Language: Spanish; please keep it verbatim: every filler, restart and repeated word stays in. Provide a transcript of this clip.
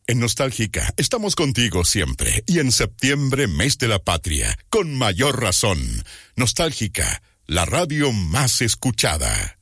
En Nostálgica estamos contigo siempre y en septiembre, mes de la patria, con mayor razón. Nostálgica, la radio más escuchada.